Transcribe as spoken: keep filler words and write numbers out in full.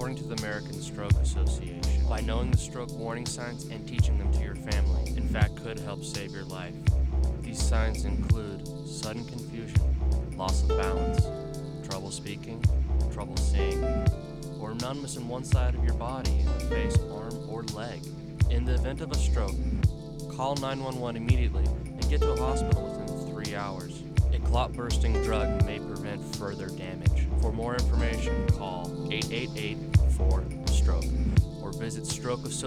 according to the American Stroke Association. By knowing the stroke warning signs and teaching them to your family, in fact, could help save your life. These signs include sudden confusion, loss of balance, trouble speaking, trouble seeing, or numbness in one side of your body, in the face, arm, or leg. In the event of a stroke, call nine one one immediately and get to a hospital within three hours. A clot-bursting drug may prevent further damage. For more information, call eight eight eight, four, stroke or visit stroke association